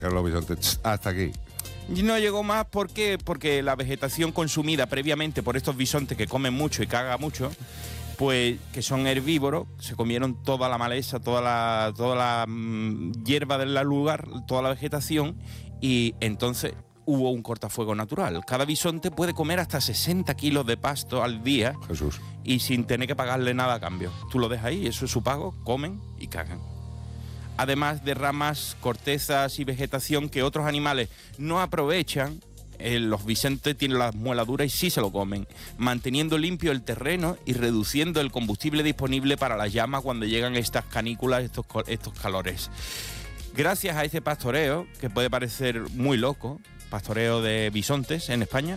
Carlos Bisonte, hasta aquí. No llegó más porque la vegetación consumida previamente por estos bisontes que comen mucho y cagan mucho, pues que son herbívoros, se comieron toda la maleza, toda la hierba del lugar, toda la vegetación, y entonces hubo un cortafuego natural. Cada bisonte puede comer hasta 60 kilos de pasto al día. Jesús. Y sin tener que pagarle nada a cambio. Tú lo dejas ahí, eso es su pago, comen y cagan. Además de ramas, cortezas y vegetación que otros animales no aprovechan, los bisontes tienen las muelas duras y sí se lo comen, manteniendo limpio el terreno y reduciendo el combustible disponible para las llamas cuando llegan estas canículas, estos calores. Gracias a este pastoreo, que puede parecer muy loco, pastoreo de bisontes en España,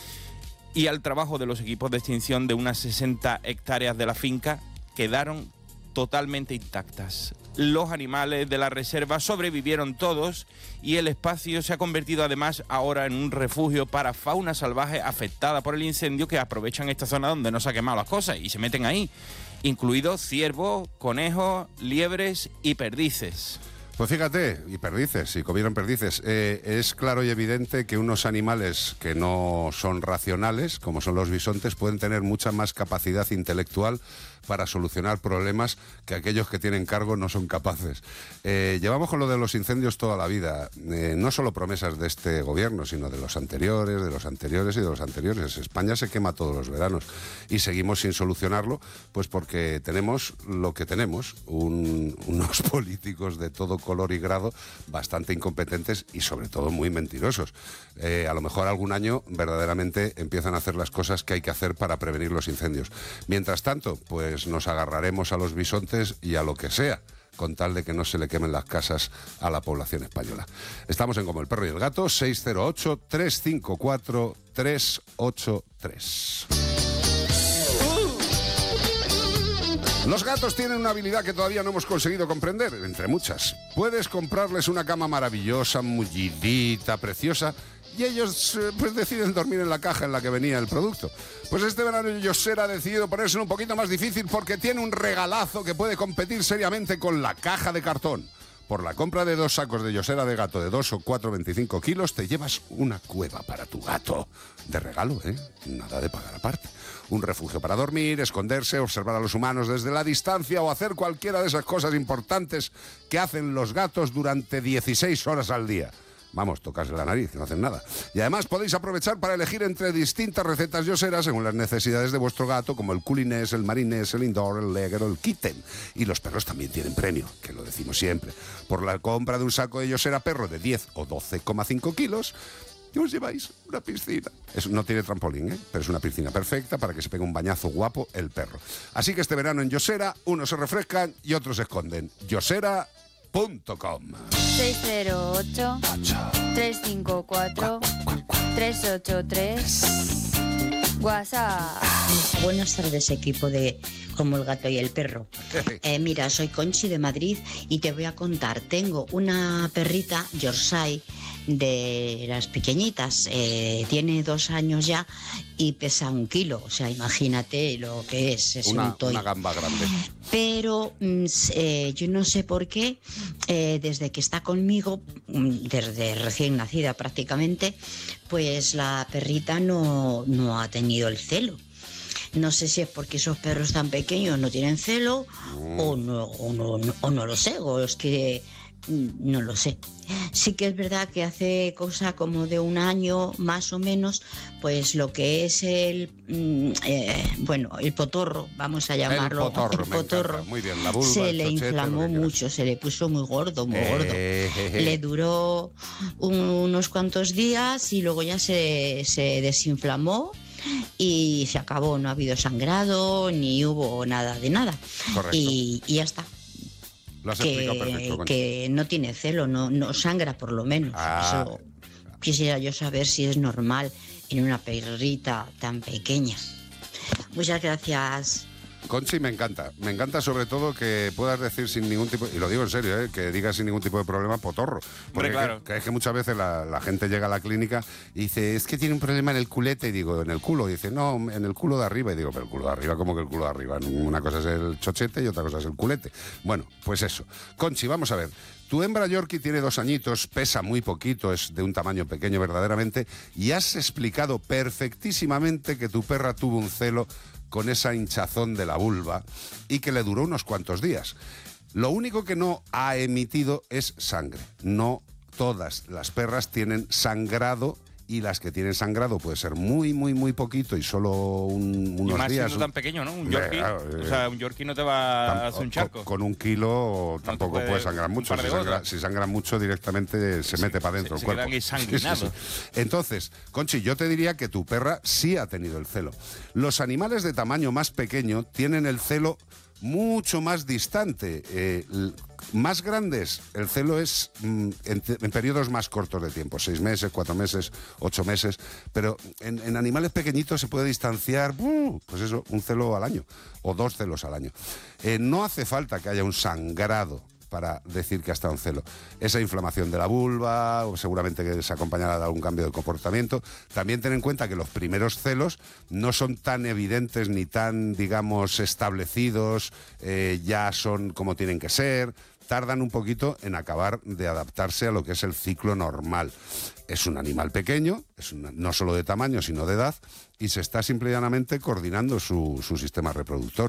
y al trabajo de los equipos de extinción de unas 60 hectáreas de la finca, quedaron totalmente intactas. Los animales de la reserva sobrevivieron todos y el espacio se ha convertido además ahora en un refugio para fauna salvaje afectada por el incendio, que aprovechan esta zona donde no se han quemado las cosas y se meten ahí, incluidos ciervos, conejos, liebres y perdices. Pues fíjate, y perdices, si comieron perdices. Es claro y evidente que unos animales que no son racionales, como son los bisontes, pueden tener mucha más capacidad intelectual para solucionar problemas que aquellos que tienen cargo no son capaces. Llevamos con lo de los incendios toda la vida, no solo promesas de este gobierno, sino de los anteriores, de los anteriores y de los anteriores. España se quema todos los veranos y seguimos sin solucionarlo, pues porque tenemos lo que tenemos, unos políticos de todo color y grado bastante incompetentes y sobre todo muy mentirosos. A lo mejor algún año verdaderamente empiezan a hacer las cosas que hay que hacer para prevenir los incendios. Mientras tanto, pues nos agarraremos a los bisontes y a lo que sea, con tal de que no se le quemen las casas a la población española. Estamos en Como el Perro y el Gato, 608-354-383. Los gatos tienen una habilidad que todavía no hemos conseguido comprender, entre muchas. Puedes comprarles una cama maravillosa, mullidita, preciosa, y ellos pues deciden dormir en la caja en la que venía el producto. Pues este verano Yosera ha decidido ponérselo un poquito más difícil porque tiene un regalazo que puede competir seriamente con la caja de cartón. Por la compra de 2 sacos de Yosera de gato de 2 o 4,25 kilos, te llevas una cueva para tu gato. De regalo, ¿eh? Nada de pagar aparte. Un refugio para dormir, esconderse, observar a los humanos desde la distancia o hacer cualquiera de esas cosas importantes que hacen los gatos durante 16 horas al día. Vamos, tocarse la nariz, no hacen nada. Y además podéis aprovechar para elegir entre distintas recetas Yosera según las necesidades de vuestro gato, como el culinés, el marinés, el indoor, el leger o el kitten. Y los perros también tienen premio, que lo decimos siempre. Por la compra de un saco de Yosera perro de 10 o 12,5 kilos, os lleváis una piscina. No tiene trampolín, pero es una piscina perfecta para que se pegue un bañazo guapo el perro. Así que este verano en Yosera, unos se refrescan y otros se esconden. Yosera.com 608-354-383 WhatsApp. Buenas tardes, equipo de Como el Gato y el Perro. Mira, soy Conchi de Madrid y te voy a contar. Tengo una perrita, Yorkshire, de las pequeñitas. Tiene 2 años ya y pesa 1 kilo. O sea, imagínate lo que es un toy. Una gamba grande. Pero yo no sé por qué, desde que está conmigo, desde recién nacida prácticamente, pues la perrita no ha tenido el celo. No sé si es porque esos perros tan pequeños no tienen celo o no lo sé, o es que no lo sé. Sí que es verdad que hace cosa como de 1 año más o menos, pues lo que es el potorro, vamos a llamarlo, el potorro, muy bien, la vulva, se le inflamó mucho, se le puso muy gordo. Le duró unos cuantos días y luego ya se desinflamó y se acabó. No ha habido sangrado ni hubo nada de nada. Correcto. Y ya está. Lo has explicado perfecto, que no tiene celo, no sangra por lo menos. Eso quisiera yo saber si es normal en una perrita tan pequeña. Muchas gracias. Conchi, me encanta sobre todo que puedas decir sin ningún tipo, y lo digo en serio, que digas sin ningún tipo de problema potorro, porque claro. es que muchas veces la gente llega a la clínica y dice, es que tiene un problema en el culete, y digo, en el culo, y dice, no, en el culo de arriba, y digo, pero el culo de arriba, ¿cómo que el culo de arriba? Una cosa es el chochete y otra cosa es el culete. Bueno, pues eso. Conchi, vamos a ver. Tu hembra Yorkie tiene 2 añitos, pesa muy poquito, es de un tamaño pequeño verdaderamente, y has explicado perfectísimamente que tu perra tuvo un celo con esa hinchazón de la vulva y que le duró unos cuantos días. Lo único que no ha emitido es sangre. No todas las perras tienen sangrado, y las que tienen sangrado puede ser muy, muy, muy poquito y solo unos y más días. Siendo tan pequeño, ¿no? Un Yorkie, o sea, un Yorkie no te va a hacer un charco. Con 1 kilo tampoco puede sangrar mucho. Si sangra mucho, directamente se mete para adentro el cuerpo. Sí. Entonces, Conchi, yo te diría que tu perra sí ha tenido el celo. Los animales de tamaño más pequeño tienen el celo mucho más distante. Más grandes, el celo es en periodos más cortos de tiempo, 6 meses, 4 meses, 8 meses, pero en animales pequeñitos se puede distanciar, pues eso, un celo al año, o 2 celos al año. No hace falta que haya un sangrado para decir que ha estado en celo. Esa inflamación de la vulva, o seguramente que se acompañará de algún cambio de comportamiento. También ten en cuenta que los primeros celos no son tan evidentes ni tan, digamos, establecidos, ya son como tienen que ser, tardan un poquito en acabar de adaptarse a lo que es el ciclo normal. Es un animal pequeño, no solo de tamaño, sino de edad, y se está simple y llanamente coordinando su sistema reproductor.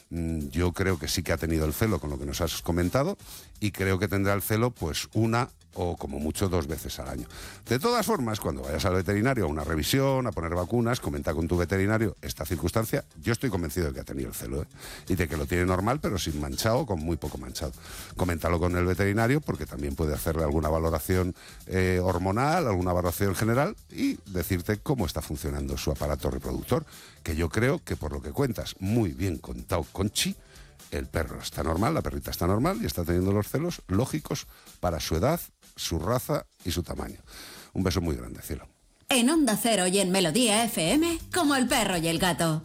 Yo creo que sí que ha tenido el celo con lo que nos has comentado, y creo que tendrá el celo pues 1 o como mucho 2 veces al año. De todas formas, cuando vayas al veterinario a una revisión, a poner vacunas, comenta con tu veterinario esta circunstancia. Yo estoy convencido de que ha tenido el celo, y de que lo tiene normal, pero sin manchado, con muy poco manchado. Coméntalo con el veterinario, porque también puede hacerle alguna valoración hormonal, alguna valoración general, y decirte cómo está funcionando su aparato reproductor, que yo creo que, por lo que cuentas, muy bien contado, Conchi, el perro está normal, la perrita está normal y está teniendo los celos lógicos para su edad, su raza y su tamaño. Un beso muy grande, cielo. En Onda Cero y en Melodía FM, como el perro y el gato.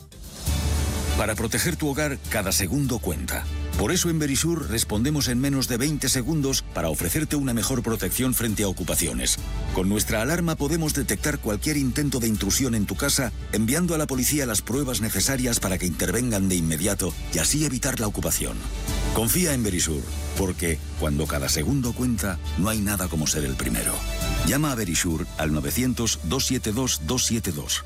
Para proteger tu hogar, cada segundo cuenta. Por eso en Verisur respondemos en menos de 20 segundos para ofrecerte una mejor protección frente a ocupaciones. Con nuestra alarma podemos detectar cualquier intento de intrusión en tu casa, enviando a la policía las pruebas necesarias para que intervengan de inmediato y así evitar la ocupación. Confía en Verisur, porque cuando cada segundo cuenta, no hay nada como ser el primero. Llama a Verisur al 900-272-272.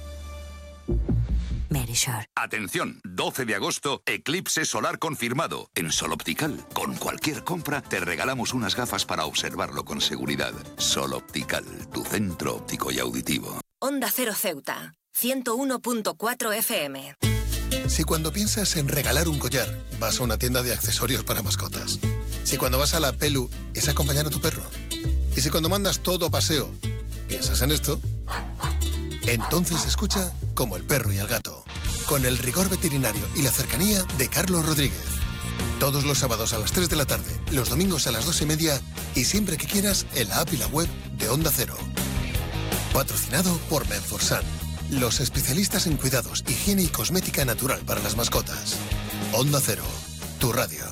Verisur. Atención, 12 de agosto, eclipse solar confirmado. En Sol Optical, con cualquier compra, te regalamos unas gafas para observarlo con seguridad. Sol Optical, tu centro óptico y auditivo. Onda Cero Ceuta, 101.4 FM. Si cuando piensas en regalar un collar, vas a una tienda de accesorios para mascotas. Si cuando vas a la Pelu, es acompañar a tu perro. Y si cuando mandas todo a paseo, piensas en esto, entonces escucha Como el perro y el gato, con el rigor veterinario y la cercanía de Carlos Rodríguez. Todos los sábados a las 3 de la tarde, los domingos a las 2:30 y siempre que quieras en la app y la web de Onda Cero. Patrocinado por Menforsan, los especialistas en cuidados, higiene y cosmética natural para las mascotas. Onda Cero, tu radio.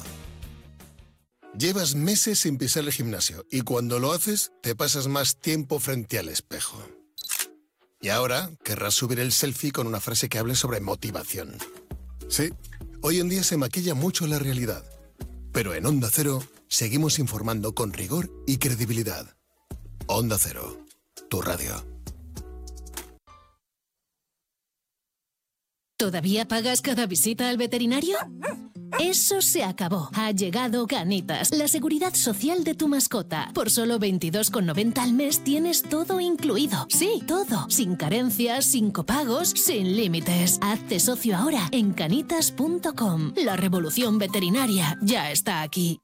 Llevas meses sin pisar el gimnasio y cuando lo haces te pasas más tiempo frente al espejo. Y ahora querrás subir el selfie con una frase que hable sobre motivación. Sí, hoy en día se maquilla mucho la realidad. Pero en Onda Cero seguimos informando con rigor y credibilidad. Onda Cero, tu radio. ¿Todavía pagas cada visita al veterinario? Eso se acabó. Ha llegado Canitas, la seguridad social de tu mascota. Por solo 22,90 al mes tienes todo incluido. Sí, todo. Sin carencias, sin copagos, sin límites. Hazte socio ahora en canitas.com. La revolución veterinaria ya está aquí.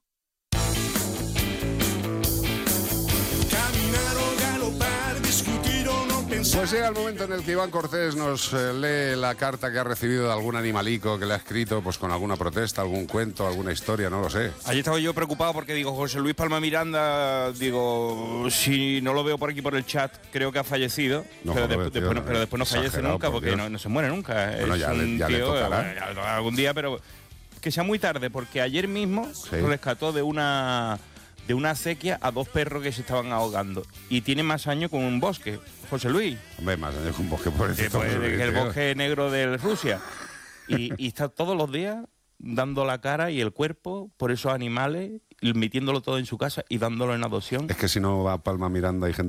Caminar o galopar, discutir o no pensar. Pues llega el momento en el que Iván Cortés nos lee la carta que ha recibido de algún animalico que le ha escrito, pues con alguna protesta, algún cuento, alguna historia, no lo sé. Allí estaba yo preocupado porque digo, José Luis Palma Miranda, digo, si no lo veo por aquí por el chat, creo que ha fallecido. No, pero, joder, tío, pero después no fallece exagerado, nunca, por porque Dios. no se muere nunca. Bueno, es ya un le tío, tocará. algún día, pero que sea muy tarde, porque ayer mismo Sí. rescató de una acequia a 2 perros que se estaban ahogando. Y tiene más años con un bosque, José Luis. Hombre, más años con bosque por Que fue el bosque negro de Rusia. Y está todos los días dando la cara y el cuerpo por esos animales, metiéndolo todo en su casa y dándolo en adopción. Es que si no va a Palma Miranda hay gente